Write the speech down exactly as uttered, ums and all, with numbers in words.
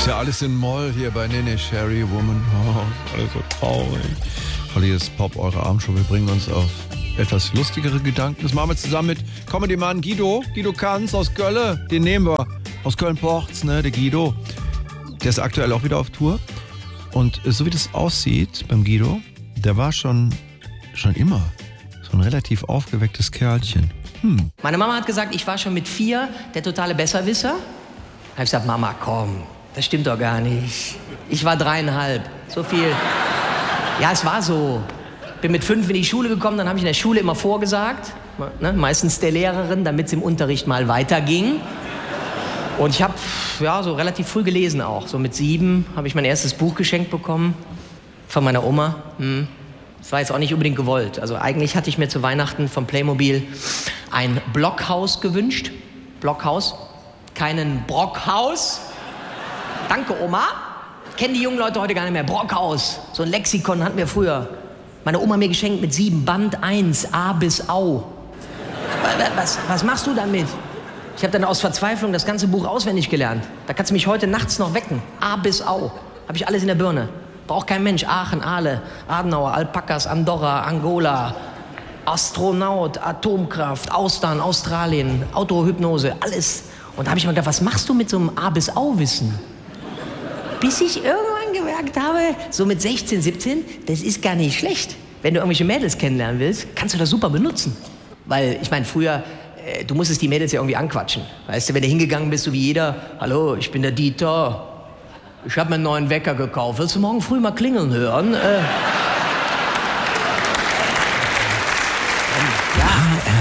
ja alles in Moll hier bei Nene Sherry Woman. Oh, alles so traurig. Hier ist Pop, eure Abendshow. Wir bringen uns auf etwas lustigere Gedanken. Das machen wir zusammen mit Comedy-Mann Guido. Guido Kanz aus Gölle. Den nehmen wir aus Köln-Porz, ne? Der Guido. Der ist aktuell auch wieder auf Tour. Und so wie das aussieht beim Guido, der war schon, schon immer so ein relativ aufgewecktes Kerlchen. Hm. Meine Mama hat gesagt, ich war schon mit vier der totale Besserwisser. Da habe ich gesagt, Mama, komm, das stimmt doch gar nicht. Ich war dreieinhalb, so viel. Ja, es war so. Bin mit fünf in die Schule gekommen, dann habe ich in der Schule immer vorgesagt, ne, meistens der Lehrerin, damit es im Unterricht mal weiterging. Und ich habe ja, so relativ früh gelesen auch. So mit sieben habe ich mein erstes Buch geschenkt bekommen von meiner Oma. Hm. Das war jetzt auch nicht unbedingt gewollt. Also eigentlich hatte ich mir zu Weihnachten vom Playmobil ein Blockhaus gewünscht. Blockhaus, keinen Brockhaus. Danke, Oma. Kennen die jungen Leute heute gar nicht mehr. Brockhaus, so ein Lexikon hatten wir früher. Meine Oma mir geschenkt mit sieben, Band eins, A bis Au. Was, was machst du damit? Ich habe dann aus Verzweiflung das ganze Buch auswendig gelernt. Da kannst du mich heute nachts noch wecken. A bis Au. Habe ich alles in der Birne. Braucht kein Mensch. Aachen, Aale, Adenauer, Alpakas, Andorra, Angola, Astronaut, Atomkraft, Austern, Australien, Autohypnose, alles. Und da habe ich mir gedacht, was machst du mit so einem A bis Au-Wissen? Bis ich irgendwann gemerkt habe, so mit sechzehn, siebzehn, das ist gar nicht schlecht. Wenn du irgendwelche Mädels kennenlernen willst, kannst du das super benutzen. Weil, ich meine, früher, äh, du musstest die Mädels ja irgendwie anquatschen. Weißt du, wenn du hingegangen bist, so wie jeder, hallo, ich bin der Dieter, ich habe mir einen neuen Wecker gekauft, willst du morgen früh mal klingeln hören? Äh,